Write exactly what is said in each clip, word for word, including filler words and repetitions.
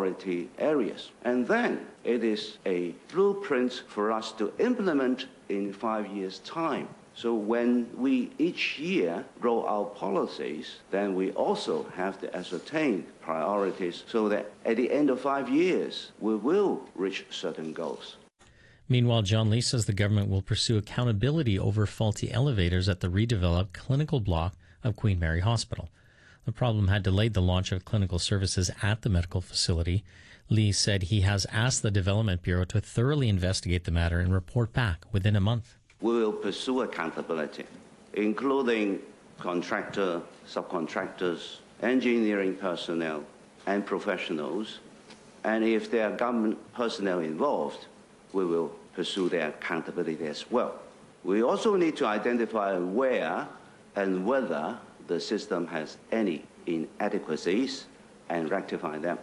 priority areas. And then it is a blueprint for us to implement in five years' time. So when we each year roll out policies, then we also have to ascertain priorities so that at the end of five years, we will reach certain goals. Meanwhile, John Lee says the government will pursue accountability over faulty elevators at the redeveloped clinical block of Queen Mary Hospital. The problem had delayed the launch of clinical services at the medical facility. Lee said he has asked the Development Bureau to thoroughly investigate the matter and report back within a month. We will pursue accountability, including contractor, subcontractors, engineering personnel, and professionals. And if there are government personnel involved, we will pursue their accountability as well. We also need to identify where and whether the system has any inadequacies and rectify them.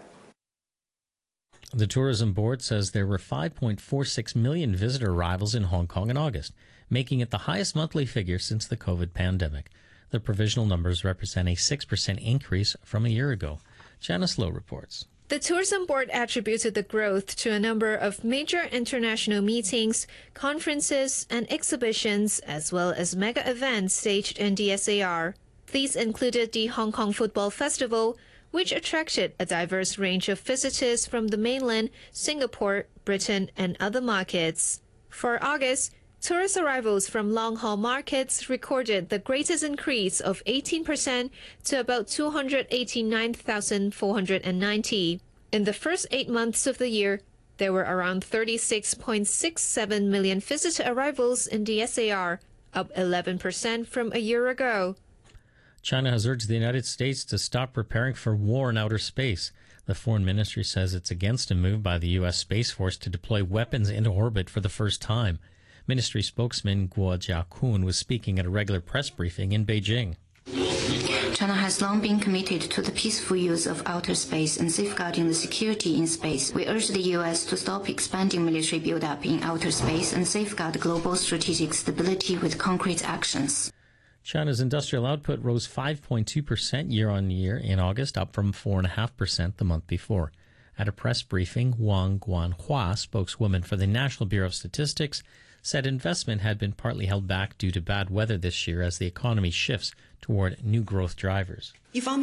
The Tourism Board says there were five point four six million visitor arrivals in Hong Kong in August, making it the highest monthly figure since the COVID pandemic. The provisional numbers represent a six percent increase from a year ago. Janice Lowe reports. The Tourism Board attributed the growth to a number of major international meetings, conferences, and exhibitions, as well as mega events staged in D S A R. These included the Hong Kong Football Festival, which attracted a diverse range of visitors from the mainland, Singapore, Britain, and other markets. For August, tourist arrivals from long-haul markets recorded the greatest increase of eighteen percent to about two hundred eighty-nine thousand four hundred ninety. In the first eight months of the year, there were around thirty-six point six seven million visitor arrivals in the S A R, up eleven percent from a year ago. China has urged the United States to stop preparing for war in outer space. The Foreign Ministry says it's against a move by the U S Space Force to deploy weapons into orbit for the first time. Ministry spokesman Guo Jiakun was speaking at a regular press briefing in Beijing. China has long been committed to the peaceful use of outer space and safeguarding the security in space. We urge the U S to stop expanding military buildup in outer space and safeguard global strategic stability with concrete actions. China's industrial output rose five point two percent year-on-year in August, up from four point five percent the month before. At a press briefing, Wang Guanhua, spokeswoman for the National Bureau of Statistics, said investment had been partly held back due to bad weather this year as the economy shifts toward new growth drivers.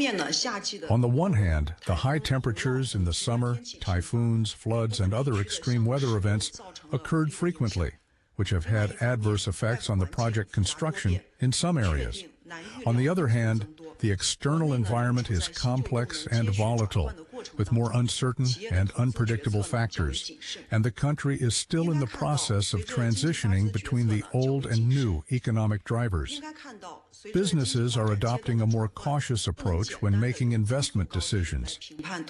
On the one hand, the high temperatures in the summer, typhoons, floods, and other extreme weather events occurred frequently, which have had adverse effects on the project construction in some areas. On the other hand, the external environment is complex and volatile, with more uncertain and unpredictable factors, and the country is still in the process of transitioning between the old and new economic drivers. Businesses are adopting a more cautious approach when making investment decisions.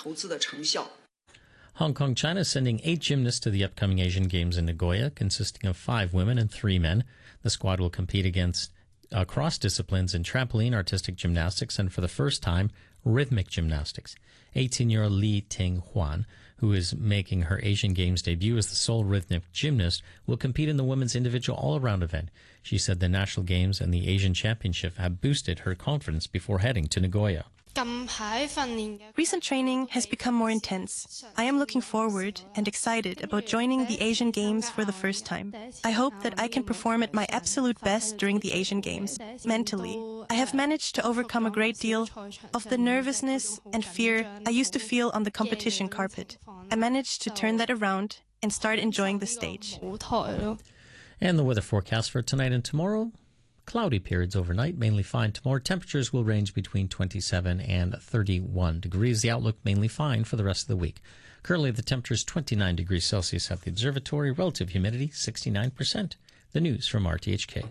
Hong Kong, China is sending eight gymnasts to the upcoming Asian Games in Nagoya, consisting of five women and three men. The squad will compete against across disciplines in trampoline, artistic gymnastics, and for the first time, rhythmic gymnastics. eighteen-year-old Li Ting Huan, who is making her Asian Games debut as the sole rhythmic gymnast, will compete in the women's individual all-around event. She said the National Games and the Asian Championship have boosted her confidence before heading to Nagoya. Recent training has become more intense. I am looking forward and excited about joining the Asian Games for the first time. I hope that I can perform at my absolute best during the Asian Games. Mentally, I have managed to overcome a great deal of the nervousness and fear I used to feel on the competition carpet. I managed to turn that around and start enjoying the stage. And the weather forecast for tonight and tomorrow? Cloudy periods overnight, mainly fine tomorrow. Temperatures will range between twenty-seven and thirty-one degrees. The outlook mainly fine for the rest of the week. Currently, the temperature is twenty-nine degrees Celsius at the observatory. Relative humidity, sixty-nine percent. The news from R T H K.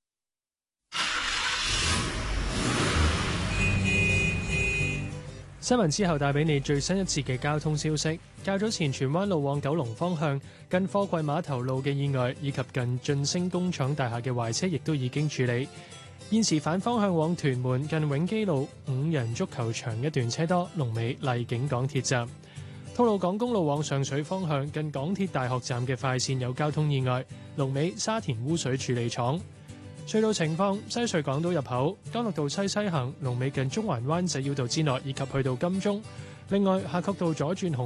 新聞之後帶俾你最新一次嘅交通消息。較早前荃灣路往九龍方向近貨櫃碼頭路嘅意外，以及近晉升工廠大廈嘅壞車，亦都已經處理。現時反方向往屯門近永基路五人足球場一段車多，龍尾荔景港鐵站。吐露港公路往上水方向近港鐵大學站嘅快線有交通意外，龍尾沙田污水處理廠。隧道情況：西隧港島入口、干諾道西西行，龍尾近中環灣仔繞道之內，以及去到金鐘。另外，夏慤道左轉紅